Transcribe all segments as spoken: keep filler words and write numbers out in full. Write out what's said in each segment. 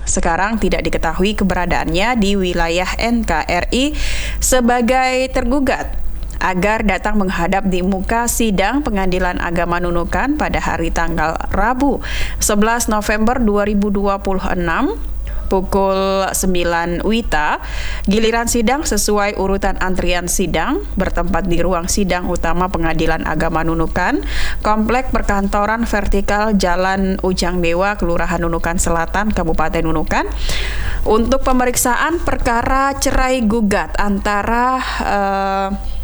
sekarang tidak diketahui keberadaannya di wilayah N K R I sebagai tergugat, agar datang menghadap di muka sidang Pengadilan Agama Nunukan pada hari tanggal Rabu sebelas November dua ribu dua puluh enam pukul sembilan W I T A. Giliran sidang sesuai urutan antrian sidang bertempat di ruang sidang utama Pengadilan Agama Nunukan, Komplek Perkantoran Vertikal Jalan Ujang Dewa, Kelurahan Nunukan Selatan, Kabupaten Nunukan, untuk pemeriksaan perkara cerai gugat antara uh,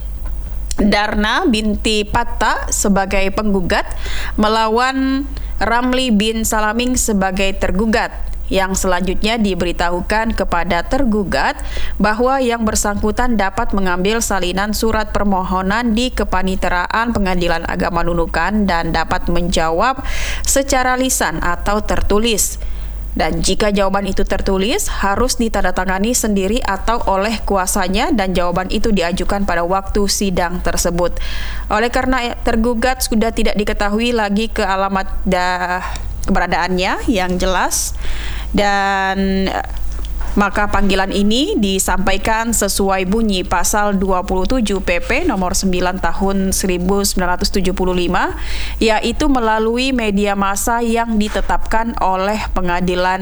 Darna binti Patta sebagai penggugat melawan Ramli bin Salaming sebagai tergugat, yang selanjutnya diberitahukan kepada tergugat bahwa yang bersangkutan dapat mengambil salinan surat permohonan di Kepaniteraan Pengadilan Agama Nunukan dan dapat menjawab secara lisan atau tertulis. Dan jika jawaban itu tertulis, harus ditandatangani sendiri atau oleh kuasanya, dan jawaban itu diajukan pada waktu sidang tersebut. Oleh karena tergugat sudah tidak diketahui lagi ke alamat da, keberadaannya yang jelas, dan maka panggilan ini disampaikan sesuai bunyi pasal dua puluh tujuh P P nomor sembilan tahun seribu sembilan ratus tujuh puluh lima, yaitu melalui media massa yang ditetapkan oleh pengadilan,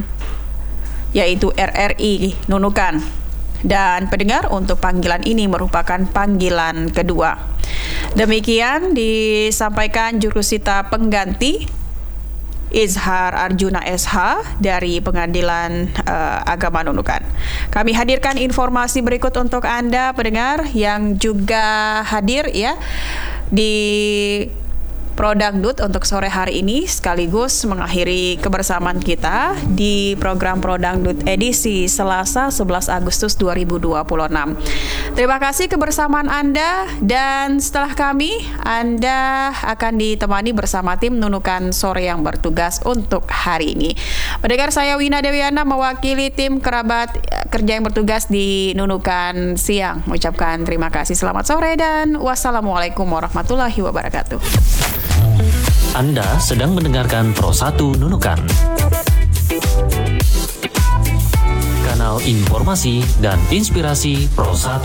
yaitu R R I Nunukan. Dan pendengar, untuk panggilan ini merupakan panggilan kedua. Demikian disampaikan jurusita pengganti Izhar Arjuna S H dari Pengadilan uh, Agama Nunukan. Kami hadirkan informasi berikut untuk Anda pendengar yang juga hadir ya di Prodangdut untuk sore hari ini, sekaligus mengakhiri kebersamaan kita di program Prodangdut edisi Selasa sebelas Agustus dua ribu dua puluh enam. Terima kasih kebersamaan Anda, dan setelah kami, Anda akan ditemani bersama tim Nunukan sore yang bertugas untuk hari ini. Pendengar, saya Wina Dewiana mewakili tim kerabat kerja yang bertugas di Nunukan siang mengucapkan terima kasih, selamat sore, dan wassalamualaikum warahmatullahi wabarakatuh. Anda sedang mendengarkan Pro satu Nunukan, kanal informasi dan inspirasi Pro satu.